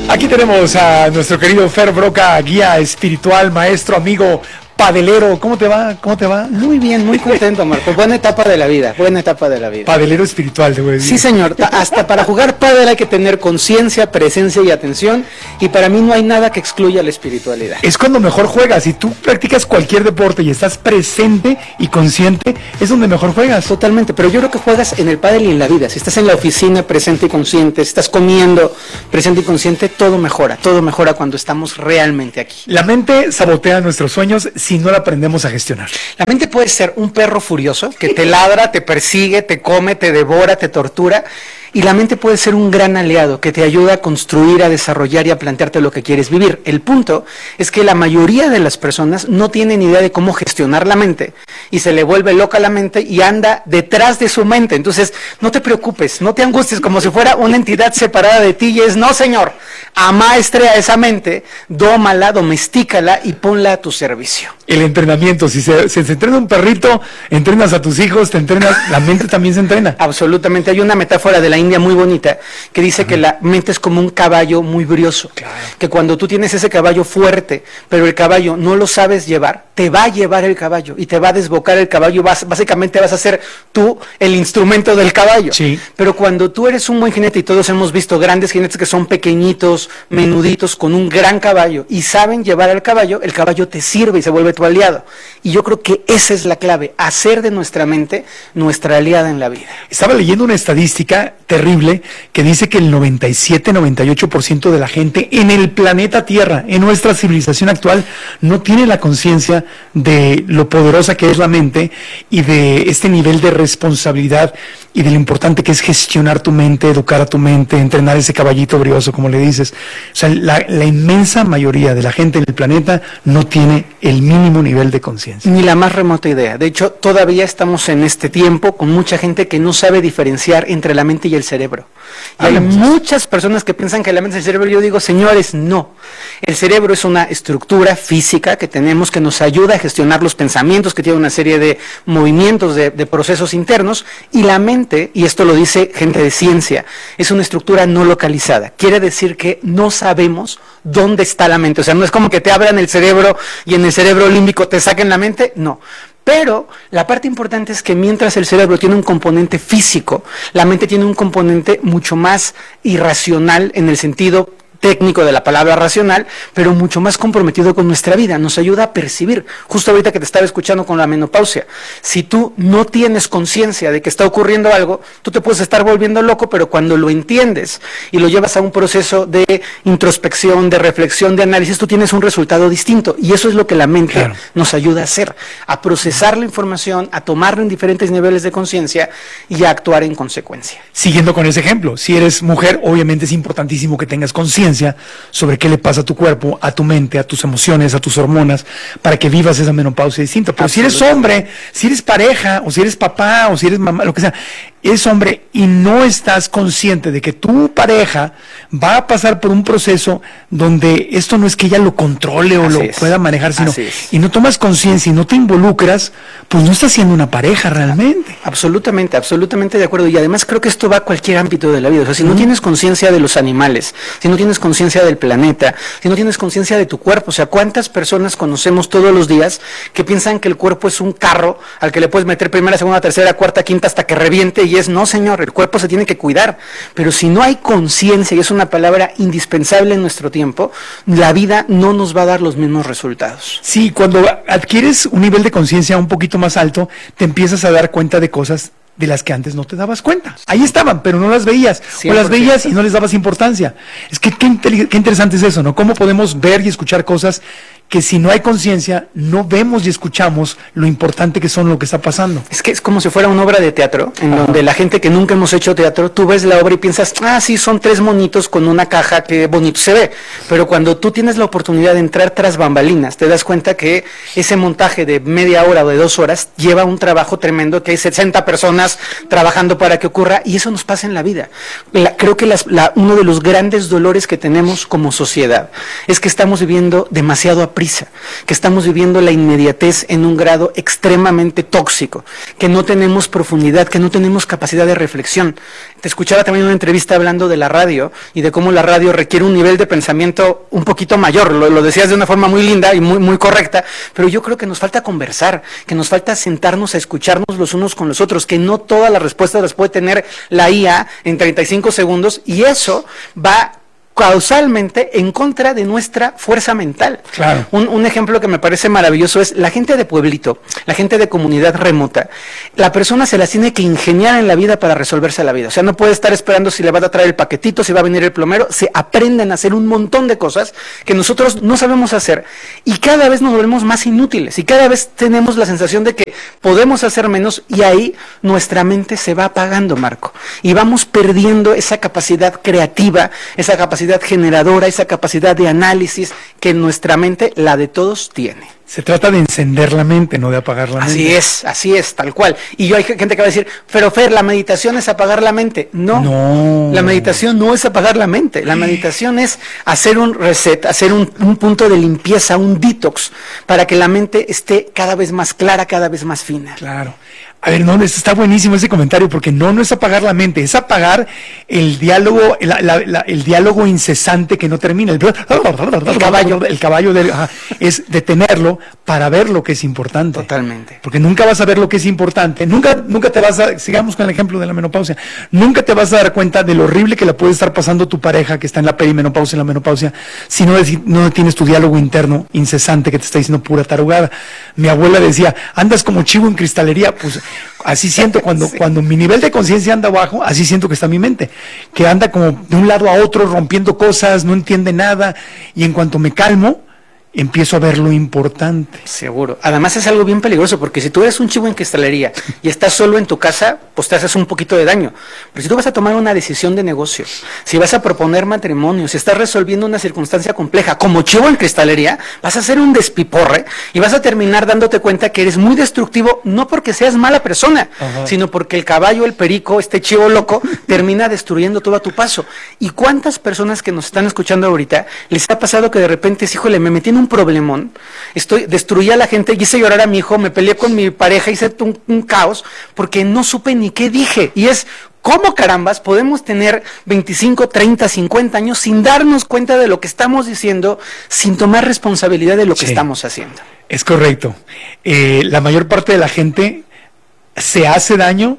Aquí tenemos a nuestro querido Fer Broca, guía espiritual, maestro, amigo, padelero. ¿Cómo te va? ¿Cómo te va? Muy bien, muy contento, Marco. Buena etapa de la vida, buena etapa de la vida. Padelero espiritual, te voy a decir. Sí, señor. Hasta para jugar pádel hay que tener conciencia, presencia y atención. Y para mí no hay nada que excluya la espiritualidad. Es cuando mejor juegas. Si tú practicas cualquier deporte y estás presente y consciente, es donde mejor juegas. Totalmente, pero yo creo que juegas en el pádel y en la vida. Si estás en la oficina presente y consciente, si estás comiendo presente y consciente, todo mejora cuando estamos realmente aquí. La mente sabotea nuestros sueños si no la aprendemos a gestionar. La mente puede ser un perro furioso que te ladra, te persigue, te come, te devora, te tortura. Y la mente puede ser un gran aliado que te ayuda a construir, a desarrollar y a plantearte lo que quieres vivir. El punto es que la mayoría de las personas no tienen idea de cómo gestionar la mente y se le vuelve loca la mente y anda detrás de su mente. Entonces, no te preocupes, no te angusties como si fuera una entidad separada de ti. Y es, no, señor, amaestrea esa mente, dómala, domestícala y ponla a tu servicio. El entrenamiento, si se entrena un perrito, entrenas a tus hijos, te entrenas, la mente también se entrena. Absolutamente, hay una metáfora de la India muy bonita que dice que la mente es como un caballo muy brioso, claro. Que cuando tú tienes ese caballo fuerte, pero el caballo no lo sabes llevar, te va a llevar el caballo y te va a desbocar el caballo, básicamente vas a ser tú el instrumento del caballo. Sí. Pero cuando tú eres un buen jinete, y todos hemos visto grandes jinetes que son pequeñitos, menuditos, con un gran caballo y saben llevar al caballo, el caballo te sirve y se vuelve tu aliado. Y yo creo que esa es la clave, hacer de nuestra mente nuestra aliada en la vida. Estaba leyendo una estadística terrible que dice que el 97-98% de la gente en el planeta Tierra, en nuestra civilización actual, no tiene la conciencia de lo poderosa que es la mente y de este nivel de responsabilidad y de lo importante que es gestionar tu mente, educar a tu mente, entrenar ese caballito brioso, como le dices. O sea, la inmensa mayoría de la gente en el planeta no tiene el mínimo nivel de conciencia. Ni la más remota idea. De hecho, todavía estamos en este tiempo con mucha gente que no sabe diferenciar entre la mente y el cerebro. Y hay muchas personas que piensan que la mente es el cerebro. Yo digo, señores, no. El cerebro es una estructura física que tenemos que nos ayuda a gestionar los pensamientos, que tiene una serie de movimientos, de procesos internos, y la mente, y esto lo dice gente de ciencia, es una estructura no localizada. Quiere decir que no sabemos dónde está la mente. O sea, no es como que te abran el cerebro y en el cerebro límbico te saquen la mente, no. Pero la parte importante es que mientras el cerebro tiene un componente físico, la mente tiene un componente mucho más irracional en el sentido técnico de la palabra racional, pero mucho más comprometido con nuestra vida, nos ayuda a percibir. Justo ahorita que te estaba escuchando con la menopausia, si tú no tienes conciencia de que está ocurriendo algo, tú te puedes estar volviendo loco, pero cuando lo entiendes y lo llevas a un proceso de introspección, de reflexión, de análisis, tú tienes un resultado distinto, y eso es lo que la mente nos ayuda a hacer, a procesar la información, a tomarlo en diferentes niveles de conciencia y a actuar en consecuencia. Siguiendo con ese ejemplo, si eres mujer, obviamente es importantísimo que tengas conciencia sobre qué le pasa a tu cuerpo, a tu mente, a tus emociones, a tus hormonas, para que vivas esa menopausia distinta. Pero si eres hombre, si eres pareja, o si eres papá, o si eres mamá, lo que sea, eres hombre y no estás consciente de que tu pareja va a pasar por un proceso donde esto no es que ella lo controle o lo pueda manejar, sino y no tomas conciencia y no te involucras, pues no estás siendo una pareja realmente. Absolutamente, absolutamente de acuerdo. Y además creo que esto va a cualquier ámbito de la vida. O sea, si no tienes conciencia de los animales, si no tienes conciencia del planeta, si no tienes conciencia de tu cuerpo, o sea, ¿cuántas personas conocemos todos los días que piensan que el cuerpo es un carro al que le puedes meter primera, segunda, tercera, cuarta, quinta hasta que reviente? Y es, no, señor, el cuerpo se tiene que cuidar. Pero si no hay conciencia, y es una palabra indispensable en nuestro tiempo, la vida no nos va a dar los mismos resultados. Sí, cuando adquieres un nivel de conciencia un poquito más alto, te empiezas a dar cuenta de cosas de las que antes no te dabas cuenta. Ahí estaban, pero no las veías. 100%. O las veías y no les dabas importancia. Es que qué interesante es eso, ¿no? Cómo podemos ver y escuchar cosas que si no hay conciencia, no vemos y escuchamos lo importante que son lo que está pasando. Es que es como si fuera una obra de teatro, en donde la gente que nunca hemos hecho teatro, tú ves la obra y piensas, sí, son 3 monitos con una caja, qué bonito se ve. Pero cuando tú tienes la oportunidad de entrar tras bambalinas, te das cuenta que ese montaje de media hora o de 2 horas lleva un trabajo tremendo, que hay 60 personas trabajando para que ocurra, y eso nos pasa en la vida. Creo que uno de los grandes dolores que tenemos como sociedad es que estamos viviendo demasiado prisa, que estamos viviendo la inmediatez en un grado extremadamente tóxico, que no tenemos profundidad, que no tenemos capacidad de reflexión. Te escuchaba también una entrevista hablando de la radio y de cómo la radio requiere un nivel de pensamiento un poquito mayor. Lo decías de una forma muy linda y muy correcta, pero yo creo que nos falta conversar, que nos falta sentarnos a escucharnos los unos con los otros, que no todas las respuestas las puede tener la IA en 35 segundos, y eso va causalmente en contra de nuestra fuerza mental. Claro. Un ejemplo que me parece maravilloso es la gente de pueblito, la gente de comunidad remota. La persona se las tiene que ingeniar en la vida para resolverse la vida. O sea, no puede estar esperando si le va a traer el paquetito, si va a venir el plomero. Se aprenden a hacer un montón de cosas que nosotros no sabemos hacer, y cada vez nos volvemos más inútiles, y cada vez tenemos la sensación de que podemos hacer menos, y ahí nuestra mente se va apagando, Marco, y vamos perdiendo esa capacidad creativa, esa capacidad generadora, esa capacidad de análisis que nuestra mente, la de todos, tiene. Se trata de encender la mente, no de apagar la mente. Así es, tal cual. Y hay gente que va a decir, pero Fer, ¿la meditación es apagar la mente? No, la meditación no es apagar la mente. La meditación es hacer un reset, hacer un punto de limpieza, un detox, para que la mente esté cada vez más clara, cada vez más fina. Claro. A ver, no, está buenísimo ese comentario, porque no es apagar la mente, es apagar el diálogo, el diálogo incesante que no termina. El caballo es detenerlo para ver lo que es importante. Totalmente. Porque nunca vas a ver lo que es importante, nunca te vas a, sigamos con el ejemplo de la menopausia, nunca te vas a dar cuenta de lo horrible que la puede estar pasando tu pareja que está en la perimenopausia, en la menopausia, si no tienes tu diálogo interno incesante que te está diciendo pura tarugada. Mi abuela decía, andas como chivo en cristalería. Pues así siento cuando mi nivel de conciencia anda abajo, así siento que está mi mente, que anda como de un lado a otro rompiendo cosas, no entiende nada, y en cuanto me calmo, empiezo a ver lo importante. Seguro. Además es algo bien peligroso, porque si tú eres un chivo en cristalería y estás solo en tu casa, pues te haces un poquito de daño. Pero si tú vas a tomar una decisión de negocio, si vas a proponer matrimonio, si estás resolviendo una circunstancia compleja como chivo en cristalería, vas a hacer un despiporre y vas a terminar dándote cuenta que eres muy destructivo, no porque seas mala persona, sino porque el caballo, el perico, este chivo loco, termina destruyendo todo a tu paso. ¿Y cuántas personas que nos están escuchando ahorita les ha pasado que de repente es, híjole, me metí en un problemón, destruí a la gente, hice llorar a mi hijo, me peleé con mi pareja, hice un caos, porque no supe ni qué dije? Y es, ¿cómo carambas podemos tener 25, 30, 50 años sin darnos cuenta de lo que estamos diciendo, sin tomar responsabilidad de lo que estamos haciendo? Es correcto. La mayor parte de la gente se hace daño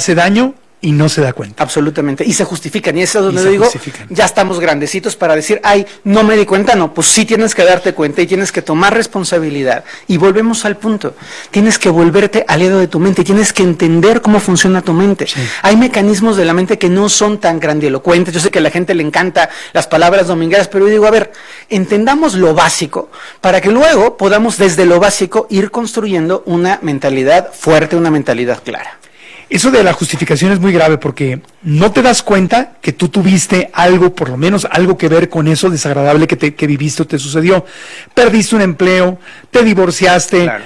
y no se da cuenta. Absolutamente, y se justifican, y eso es donde digo, ya estamos grandecitos para decir, ay, no me di cuenta. No, pues sí tienes que darte cuenta y tienes que tomar responsabilidad, y volvemos al punto, tienes que volverte aliado de tu mente, tienes que entender cómo funciona tu mente. Hay mecanismos de la mente que no son tan grandilocuentes. Yo sé que a la gente le encanta las palabras domingueras, pero yo digo, a ver, entendamos lo básico, para que luego podamos desde lo básico ir construyendo una mentalidad fuerte, una mentalidad clara. Eso de la justificación es muy grave, porque no te das cuenta que tú tuviste algo, por lo menos algo que ver con eso desagradable que viviste o te sucedió. Perdiste un empleo, te divorciaste, claro,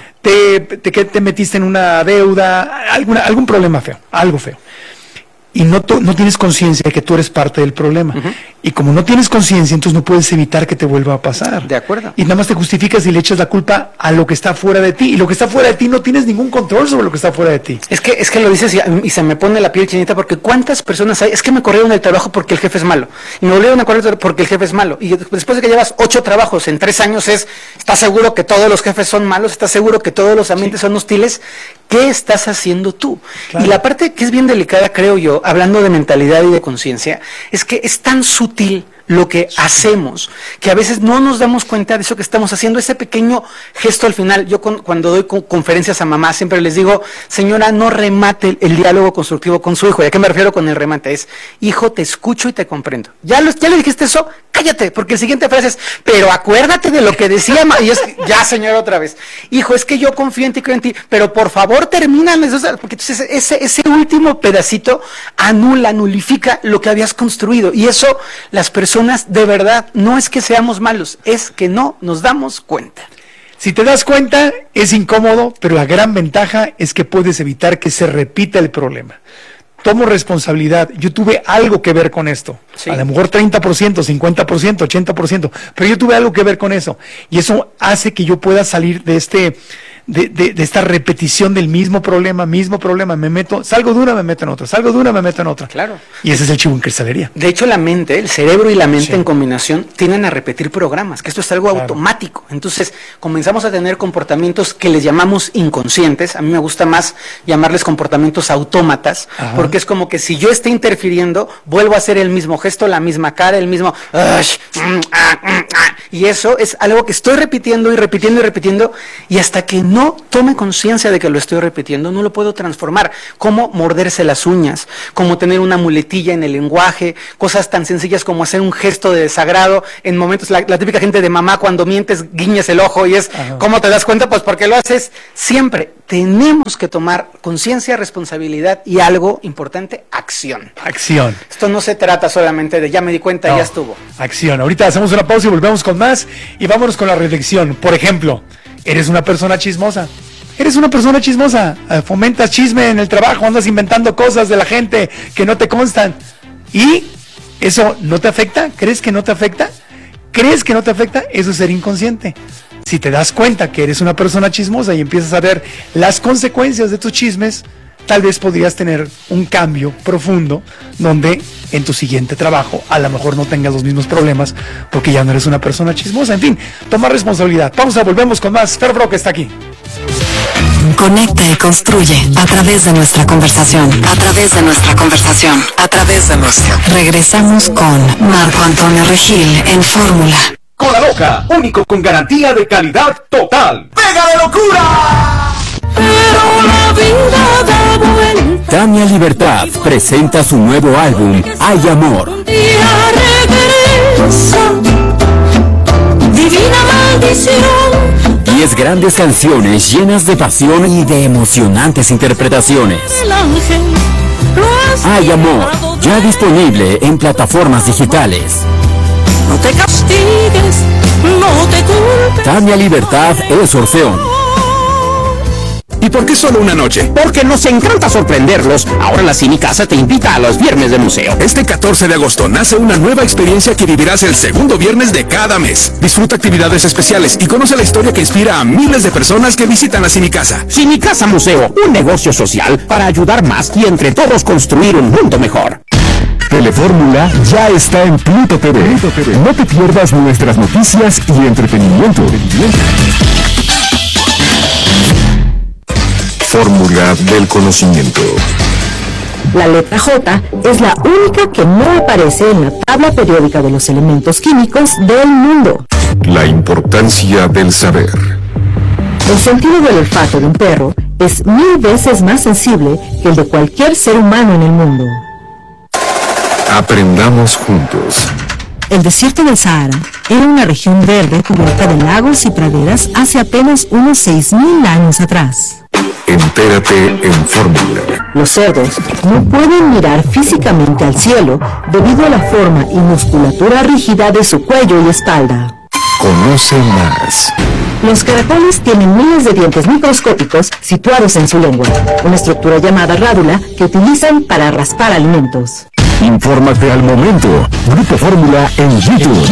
te metiste en una deuda, algún problema feo, algo feo. Y no tienes conciencia de que tú eres parte del problema. Y como no tienes conciencia, entonces no puedes evitar que te vuelva a pasar. De acuerdo. Y nada más te justificas y le echas la culpa a lo que está fuera de ti. Y lo que está fuera de ti no tienes ningún control sobre lo que está fuera de ti. Es que lo dices y se me pone la piel chinita, porque ¿cuántas personas hay? Es que me corrieron del trabajo porque el jefe es malo. Y me volvieron a correr porque el jefe es malo. Y después de que llevas 8 trabajos en 3 años ¿estás seguro que todos los jefes son malos? ¿Estás seguro que todos los ambientes son hostiles? ¿Qué estás haciendo tú? Claro. Y la parte que es bien delicada, creo yo, hablando de mentalidad y de conciencia, es que es tan sutil lo que hacemos, que a veces no nos damos cuenta de eso que estamos haciendo, ese pequeño gesto al final. Yo cuando doy conferencias a mamá siempre les digo, señora, no remate el diálogo constructivo con su hijo. ¿Y a qué me refiero con el remate? Es, hijo, te escucho y te comprendo. ¿Ya le dijiste eso? Cállate, porque el siguiente frase es, pero acuérdate de lo que decía, y es, ya señora, otra vez, hijo, es que yo confío en ti, creo en ti, pero por favor termíname, porque entonces ese último pedacito nulifica lo que habías construido. Y eso, las personas, de verdad, no es que seamos malos, es que no nos damos cuenta. Si te das cuenta, es incómodo, pero la gran ventaja es que puedes evitar que se repita el problema. tomo responsabilidad, yo tuve algo que ver con esto, sí. A lo mejor 30%, 50%, 80%, pero yo tuve algo que ver con eso, y eso hace que yo pueda salir de esta repetición del mismo problema, salgo de una, me meto en otra, salgo de una, me meto en otra. Claro. Y ese es el chivo en cristalería. De hecho, el cerebro y la mente en combinación tienden a repetir programas, que esto es algo automático. Entonces, comenzamos a tener comportamientos que les llamamos inconscientes. A mí me gusta más llamarles comportamientos autómatas, porque es como que si yo esté interfiriendo, vuelvo a hacer el mismo gesto, la misma cara, el mismo... Y eso es algo que estoy repitiendo y repitiendo y repitiendo, y hasta que no tome conciencia de que lo estoy repitiendo, no lo puedo transformar. Como morderse las uñas, como tener una muletilla en el lenguaje, cosas tan sencillas como hacer un gesto de desagrado en momentos, la típica gente de mamá cuando mientes, guiñas el ojo y es, ¿cómo te das cuenta? Pues porque lo haces siempre. Tenemos que tomar conciencia, responsabilidad y algo importante, acción. Acción. Esto no se trata solamente de ya me di cuenta, ya estuvo. Acción. Ahorita hacemos una pausa y volvemos con más y vámonos con la reflexión. Por ejemplo, ¿eres una persona chismosa? Fomentas chisme en el trabajo, andas inventando cosas de la gente que no te constan. ¿Y eso no te afecta? ¿Crees que no te afecta? Eso es ser inconsciente. Si te das cuenta que eres una persona chismosa y empiezas a ver las consecuencias de tus chismes, tal vez podrías tener un cambio profundo donde en tu siguiente trabajo a lo mejor no tengas los mismos problemas porque ya no eres una persona chismosa. En fin, toma responsabilidad. Pausa, volvemos con más. Fer Brock está aquí. Conecta y construye a través de nuestra conversación. Regresamos con Marco Antonio Regil en Fórmula. Cola Loca, único con garantía de calidad total. ¡Pega de locura! Pero la vida da vuelta. Tania Libertad presenta su nuevo álbum, Hay Amor. Un día regresa, divina maldición. 10 grandes canciones llenas de pasión y de emocionantes interpretaciones. El ángel lo ha Hay Amor, ya disponible en plataformas digitales. No te castigues, no te culpes. Tania Libertad es Orfeón. ¿Y por qué solo una noche? Porque nos encanta sorprenderlos. Ahora la Cinicasa te invita a los viernes de museo. Este 14 de agosto nace una nueva experiencia que vivirás el segundo viernes de cada mes. Disfruta actividades especiales y conoce la historia que inspira a miles de personas que visitan la Cinicasa. Cinicasa Museo, un negocio social para ayudar más y entre todos construir un mundo mejor. Telefórmula ya está en Pluto TV. No te pierdas nuestras noticias y entretenimiento. Fórmula del conocimiento. La letra J es la única que no aparece en la tabla periódica de los elementos químicos del mundo. La importancia del saber. El sentido del olfato de un perro es 1000 veces más sensible que el de cualquier ser humano en el mundo. Aprendamos juntos. El desierto del Sahara era una región verde cubierta de lagos y praderas hace apenas unos 6000 años atrás. Entérate en Fórmula. Los cerdos no pueden mirar físicamente al cielo debido a la forma y musculatura rígida de su cuello y espalda. Conoce más. Los caracoles tienen miles de dientes microscópicos situados en su lengua, una estructura llamada rádula que utilizan para raspar alimentos. Infórmate al momento. Grupo Fórmula en YouTube.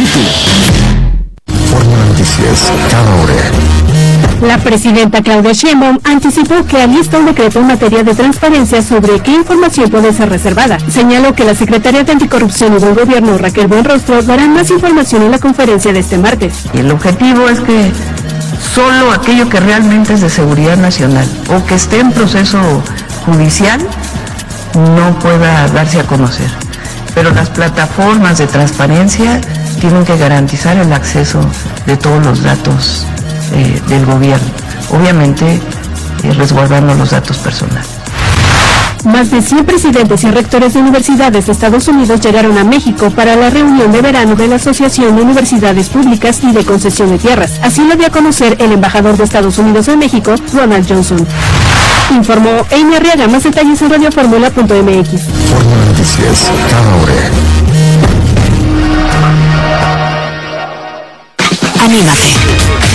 Fórmula Noticias, cada hora. La presidenta Claudia Sheinbaum anticipó que alista un decreto en materia de transparencia sobre qué información puede ser reservada. Señaló que la Secretaría de Anticorrupción y del Gobierno, Raquel Buenrostro, darán más información en la conferencia de este martes. Y el objetivo es que solo aquello que realmente es de seguridad nacional o que esté en proceso judicial no pueda darse a conocer. Pero las plataformas de transparencia tienen que garantizar el acceso de todos los datos del gobierno, obviamente resguardando los datos personales. Más de 100 presidentes y rectores de universidades de Estados Unidos llegaron a México para la reunión de verano de la Asociación de Universidades Públicas y de Concesión de Tierras. Así lo dio a conocer el embajador de Estados Unidos en México, Ronald Johnson. Informó Amy Arriaga. Más detalles en radioformula.mx. Fórmula Noticias, cada hora. Anímate. Sigue la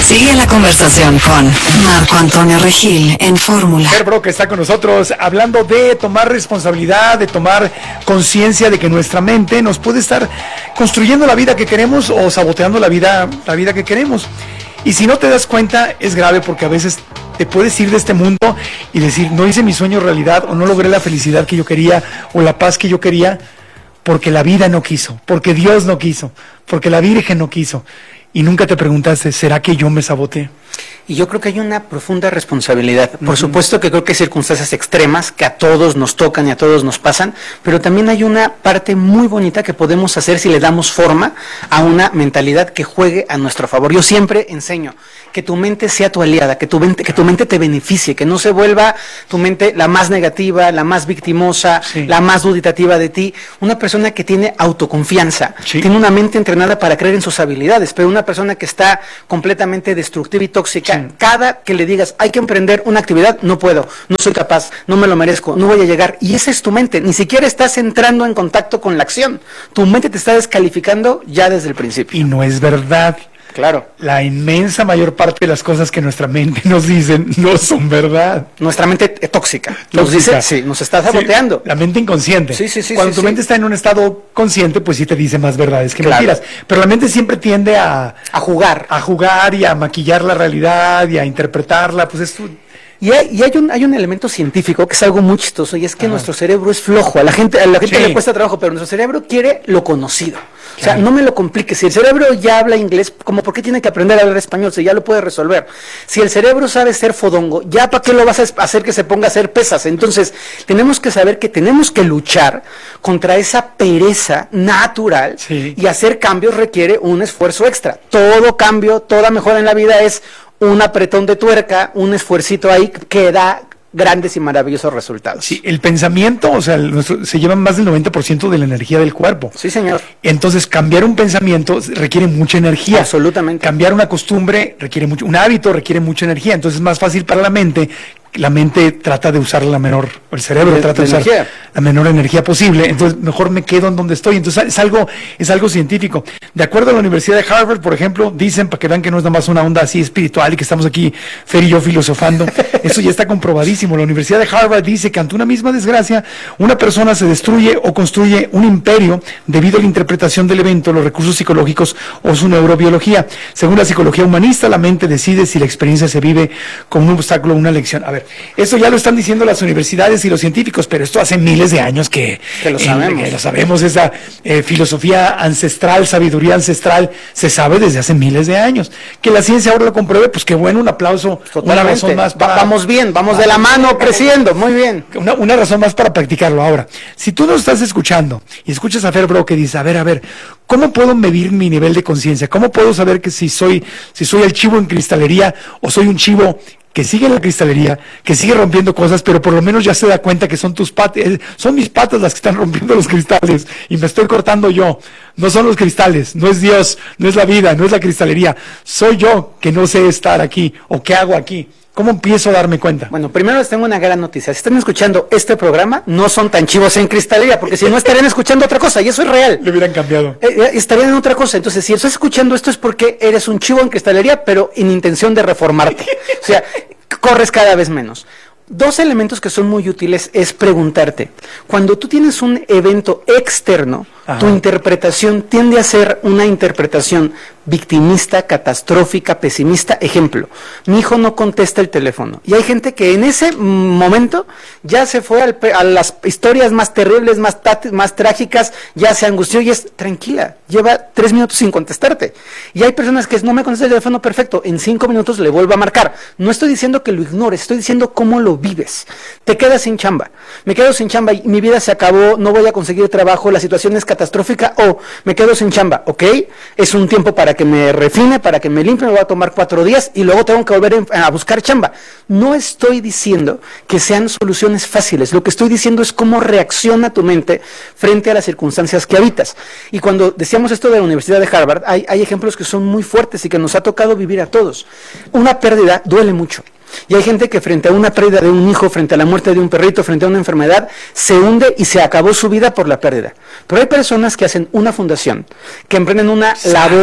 conversación con Marco Antonio Regil en Fórmula. Fer Brock está con nosotros hablando de tomar responsabilidad, de tomar conciencia de que nuestra mente nos puede estar construyendo la vida que queremos o saboteando la vida que queremos. Y si no te das cuenta, es grave, porque a veces te puedes ir de este mundo y decir, no hice mi sueño realidad, o no logré la felicidad que yo quería, o la paz que yo quería, porque la vida no quiso, porque Dios no quiso, porque la Virgen no quiso. Y nunca te preguntaste, ¿será que yo me saboteé? Y yo creo que hay una profunda responsabilidad. Por supuesto que creo que hay circunstancias extremas que a todos nos tocan y a todos nos pasan, pero también hay una parte muy bonita que podemos hacer si le damos forma a una mentalidad que juegue a nuestro favor. Yo siempre enseño que tu mente sea tu aliada, que tu mente te beneficie, que no se vuelva tu mente la más negativa, la más victimosa, la más duditativa de ti. Una persona que tiene autoconfianza, tiene una mente entrenada para creer en sus habilidades, pero una persona que está completamente destructiva y tóxica, cada que le digas hay que emprender una actividad, no puedo, no soy capaz, no me lo merezco, no voy a llegar, y esa es tu mente, ni siquiera estás entrando en contacto con la acción, tu mente te está descalificando ya desde el principio. Y no es verdad. Claro. La inmensa mayor parte de las cosas que nuestra mente nos dice no son verdad. Nuestra mente tóxica. Nos dice, sí, nos está saboteando. La mente inconsciente. Sí. Cuando tu mente está en un estado consciente, pues sí te dice más verdades que mentiras. Pero la mente siempre tiende a jugar. A jugar y a maquillar la realidad y a interpretarla. Pues es... Y hay un elemento científico que es algo muy chistoso, y es que nuestro cerebro es flojo. A la gente le cuesta trabajo, pero nuestro cerebro quiere lo conocido. O sea, no me lo compliques. Si el cerebro ya habla inglés, ¿por qué tiene que aprender a hablar español? Si ya lo puede resolver. Si el cerebro sabe ser fodongo, ¿ya para qué lo vas a hacer que se ponga a hacer pesas? Entonces, tenemos que saber que tenemos que luchar contra esa pereza natural, y hacer cambios requiere un esfuerzo extra. Todo cambio, toda mejora en la vida es un apretón de tuerca, un esfuercito ahí que da grandes y maravillosos resultados. Sí, el pensamiento, o sea, se lleva más del 90% de la energía del cuerpo. Sí, señor. Entonces, cambiar un pensamiento requiere mucha energía. Absolutamente. Cambiar una costumbre requiere mucho, un hábito requiere mucha energía. Entonces, es más fácil para la mente. La mente trata de usar el cerebro trata de usar la menor energía posible, entonces mejor me quedo en donde estoy. Entonces es algo científico. De acuerdo a la Universidad de Harvard, por ejemplo, dicen, para que vean que no es nada más una onda así espiritual y que estamos aquí Fer y yo filosofando, eso ya está comprobadísimo. La Universidad de Harvard dice que ante una misma desgracia, una persona se destruye o construye un imperio debido a la interpretación del evento, los recursos psicológicos o su neurobiología. Según la psicología humanista, la mente decide si la experiencia se vive como un obstáculo o una lección. A ver, eso ya lo están diciendo las universidades y los científicos, pero esto hace miles de años que lo sabemos. Que lo sabemos, esa filosofía ancestral, sabiduría ancestral, se sabe desde hace miles de años. Que la ciencia ahora lo compruebe, pues qué bueno, un aplauso. Totalmente. Una razón más para... Vamos bien, vamos de la mano creciendo, muy bien. Una razón más para practicarlo. Ahora, si tú nos estás escuchando y escuchas a Fer Brock que dice, a ver, ¿cómo puedo medir mi nivel de conciencia? ¿Cómo puedo saber que si soy el chivo en cristalería o soy un chivo que sigue en la cristalería, que sigue rompiendo cosas, pero por lo menos ya se da cuenta que son tus patas, son mis patas las que están rompiendo los cristales y me estoy cortando yo? No son los cristales, no es Dios, no es la vida, no es la cristalería, soy yo que no sé estar aquí o qué hago aquí. ¿Cómo empiezo a darme cuenta? Bueno, primero les tengo una gran noticia. Si están escuchando este programa, no son tan chivos en cristalería, porque si no estarían escuchando otra cosa, y eso es real. Le hubieran cambiado. Estarían en otra cosa. Entonces, si estás escuchando esto es porque eres un chivo en cristalería, pero en intención de reformarte. O sea, corres cada vez menos. Dos elementos que son muy útiles es preguntarte, cuando tú tienes un evento externo, tu interpretación tiende a ser una interpretación victimista, catastrófica, pesimista. Ejemplo, mi hijo no contesta el teléfono. Y hay gente que en ese momento ya se fue a las historias más terribles, más trágicas, ya se angustió y es tranquila, lleva 3 minutos sin contestarte. Y hay personas que no me contesta el teléfono, perfecto, en 5 minutos le vuelvo a marcar. No estoy diciendo que lo ignores, estoy diciendo cómo lo vives. Te quedas sin chamba. Me quedo sin chamba y mi vida se acabó, no voy a conseguir trabajo, la situación es catastrófica, o me quedo sin chamba, ok, es un tiempo para que me refine, para que me limpie, me va a tomar 4 días y luego tengo que volver a buscar chamba. No estoy diciendo que sean soluciones fáciles, lo que estoy diciendo es cómo reacciona tu mente frente a las circunstancias que habitas. Y cuando decíamos esto de la Universidad de Harvard, hay ejemplos que son muy fuertes y que nos ha tocado vivir a todos. Una pérdida duele mucho. Y hay gente que frente a una pérdida de un hijo, frente a la muerte de un perrito, frente a una enfermedad, se hunde y se acabó su vida por la pérdida. Pero hay personas que hacen una fundación, que emprenden una labor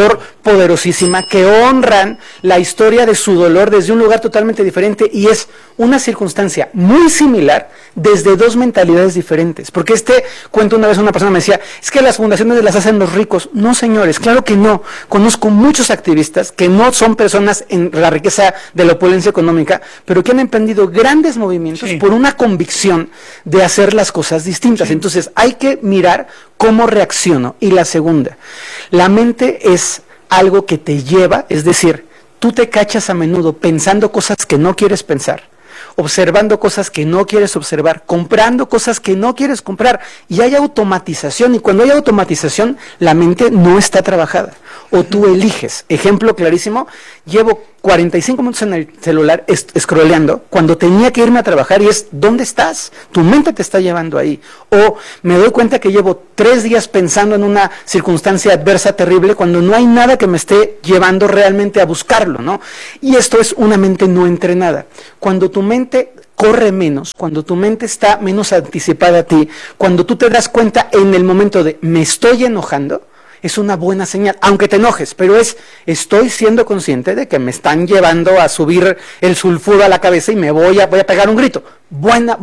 poderosísima, que honran la historia de su dolor desde un lugar totalmente diferente, y es una circunstancia muy similar desde dos mentalidades diferentes. Porque cuento una vez una persona me decía, es que las fundaciones las hacen los ricos. No, señores, claro que no. Conozco muchos activistas que no son personas en la riqueza de la opulencia económica, pero que han emprendido grandes movimientos por una convicción de hacer las cosas distintas. Entonces hay que mirar cómo reacciono. Y la segunda, la mente es algo que te lleva, es decir, tú te cachas a menudo pensando cosas que no quieres pensar, observando cosas que no quieres observar, comprando cosas que no quieres comprar, y hay automatización, y cuando hay automatización, la mente no está trabajada, o tú eliges. Ejemplo clarísimo, llevo 45 minutos en el celular scrolleando, cuando tenía que irme a trabajar, y es, ¿dónde estás? Tu mente te está llevando ahí. O me doy cuenta que llevo 3 días pensando en una circunstancia adversa terrible, cuando no hay nada que me esté llevando realmente a buscarlo, ¿no? Y esto es una mente no entrenada. Cuando tu mente corre menos, cuando tu mente está menos anticipada a ti, cuando tú te das cuenta en el momento de, me estoy enojando, es una buena señal, aunque te enojes, pero estoy siendo consciente de que me están llevando a subir el sulfuro a la cabeza y me voy a pegar un grito. Buena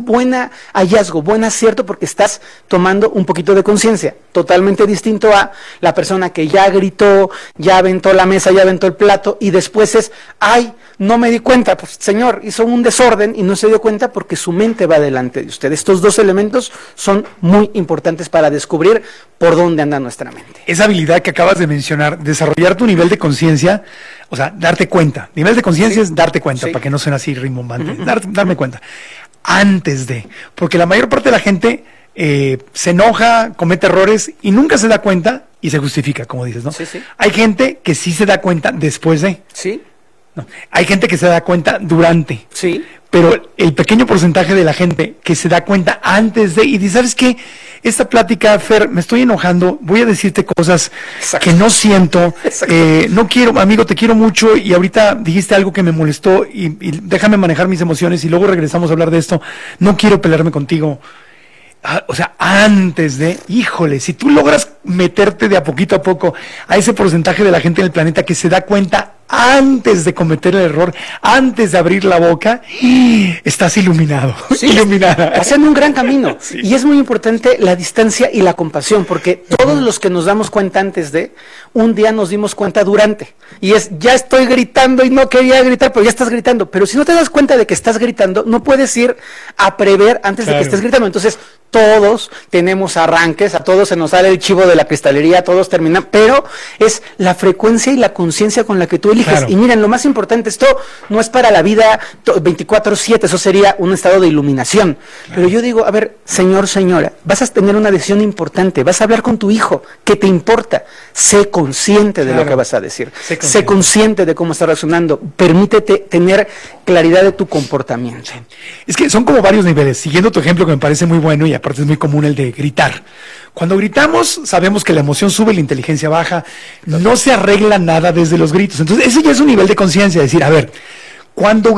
hallazgo, buen acierto, porque estás tomando un poquito de conciencia, totalmente distinto a la persona que ya gritó, ya aventó la mesa, ya aventó el plato, y después es, ay, no me di cuenta, pues señor, hizo un desorden y no se dio cuenta porque su mente va delante de usted. Estos dos elementos son muy importantes para descubrir por dónde anda nuestra mente. Esa habilidad que acabas de mencionar, desarrollar tu nivel de conciencia, o sea, darte cuenta. Nivel de conciencia es darte cuenta, para que no suene así rimbombante. Darme cuenta. Antes de, porque la mayor parte de la gente se enoja, comete errores y nunca se da cuenta y se justifica, como dices, ¿no? Hay gente que sí se da cuenta después de. No. Hay gente que se da cuenta durante. Pero el pequeño porcentaje de la gente que se da cuenta antes de, y dice, ¿sabes qué? Esta plática, Fer, me estoy enojando, voy a decirte cosas que no siento, no quiero, amigo, te quiero mucho, y ahorita dijiste algo que me molestó, y déjame manejar mis emociones, y luego regresamos a hablar de esto, no quiero pelearme contigo. O sea, antes de, híjole, si tú logras meterte de a poquito a poco a ese porcentaje de la gente en el planeta que se da cuenta antes de cometer el error, antes de abrir la boca, estás iluminado, iluminada. Hacen un gran camino. Y es muy importante la distancia y la compasión, porque todos los que nos damos cuenta antes de, un día nos dimos cuenta durante. Y es, ya estoy gritando y no quería gritar, pero ya estás gritando. Pero si no te das cuenta de que estás gritando, no puedes ir a prever antes de que estés gritando. Entonces, todos tenemos arranques, a todos se nos sale el chivo de la cristalería, todos terminan, pero es la frecuencia y la conciencia con la que tú eliges. Y miren, lo más importante, esto no es para la vida 24/7, eso sería un estado de iluminación. Pero yo digo, a ver, señor, señora, vas a tener una decisión importante, vas a hablar con tu hijo, ¿qué te importa? Sé consciente de lo que vas a decir, sé consciente de cómo está reaccionando, permítete tener claridad de tu comportamiento. Es que son como varios niveles, siguiendo tu ejemplo que me parece muy bueno y aparte es muy común el de gritar. Cuando gritamos, sabemos que la emoción sube, la inteligencia baja, no se arregla nada desde los gritos. Entonces, ese ya es un nivel de conciencia, decir, a ver, cuando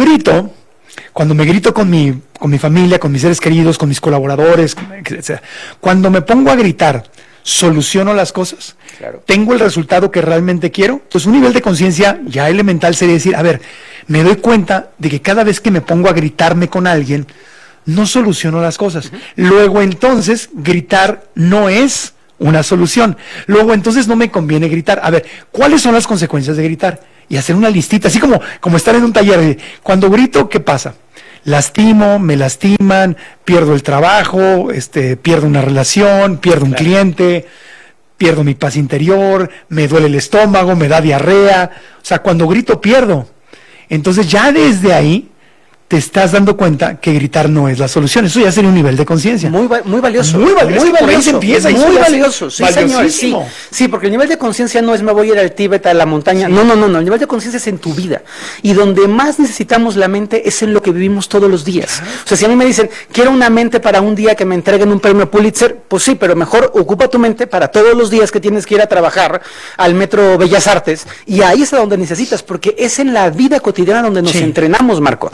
me grito con mi familia, con mis seres queridos, con mis colaboradores, etc. Cuando me pongo a gritar, ¿soluciono las cosas? ¿Tengo el resultado que realmente quiero? Entonces, un nivel de conciencia ya elemental sería decir, a ver, me doy cuenta de que cada vez que me pongo a gritarme con alguien, no soluciono las cosas. Luego entonces gritar no es una solución. Luego entonces no me conviene gritar. A ver, ¿cuáles son las consecuencias de gritar? Y hacer una listita, así como estar en un taller. Cuando grito, ¿qué pasa? Lastimo, me lastiman, pierdo el trabajo, pierdo una relación, pierdo un cliente, pierdo mi paz interior, me duele el estómago, me da diarrea. O sea, cuando grito pierdo. Entonces ya desde ahí te estás dando cuenta que gritar no es la solución. Eso ya sería un nivel de conciencia. Muy valioso. Muy valioso. Muy valioso. Sí, señor. Sí, porque el nivel de conciencia no es me voy a ir al Tíbet, a la montaña. No. El nivel de conciencia es en tu vida. Y donde más necesitamos la mente es en lo que vivimos todos los días. O sea, si a mí me dicen, quiero una mente para un día que me entreguen un premio Pulitzer, pues sí, pero mejor ocupa tu mente para todos los días que tienes que ir a trabajar al Metro Bellas Artes. Y ahí es a donde necesitas, porque es en la vida cotidiana donde nos entrenamos, Marco. El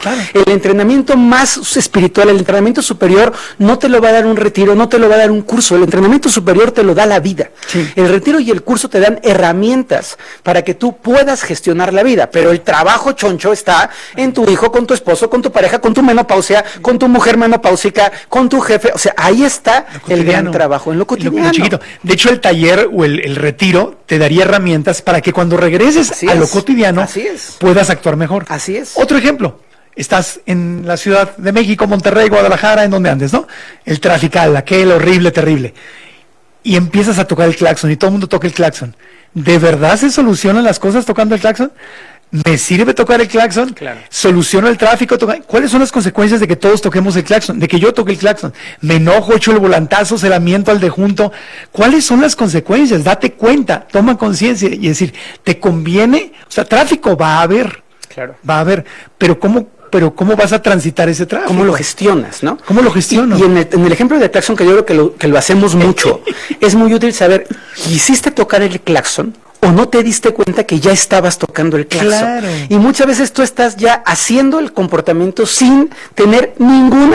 el entrenamiento más espiritual, el entrenamiento superior, no te lo va a dar un retiro, no te lo va a dar un curso. El entrenamiento superior te lo da la vida. Sí. El retiro y el curso te dan herramientas para que tú puedas gestionar la vida, pero el trabajo choncho está en tu hijo, con tu esposo, con tu pareja, con tu menopausia, con tu mujer menopáusica, con tu jefe. O sea, ahí está el gran trabajo, en lo cotidiano. Lo chiquito. De hecho, el taller o el retiro te daría herramientas para que cuando regreses a lo cotidiano puedas actuar mejor. Así es. Otro ejemplo. Estás en la Ciudad de México, Monterrey, Guadalajara, en donde andes, ¿no? El trafical, aquel horrible, terrible. Y empiezas a tocar el claxon y todo el mundo toca el claxon. ¿De verdad se solucionan las cosas tocando el claxon? ¿Me sirve tocar el claxon? Claro. ¿Soluciono el tráfico? ¿Cuáles son las consecuencias de que todos toquemos el claxon? De que yo toque el claxon. ¿Me enojo, echo el volantazo, se la miento al de junto? ¿Cuáles son las consecuencias? Date cuenta, toma conciencia y decir, ¿te conviene? O sea, tráfico va a haber. Claro. Va a haber, pero ¿cómo vas a transitar ese tráfico? ¿Cómo lo gestionas, no? ¿Cómo lo gestiono? Y en el ejemplo de claxon, que yo creo que lo hacemos mucho, es muy útil saber, ¿quisiste tocar el claxon o no te diste cuenta que ya estabas tocando el claxon? Claro. Y muchas veces tú estás ya haciendo el comportamiento sin tener ninguna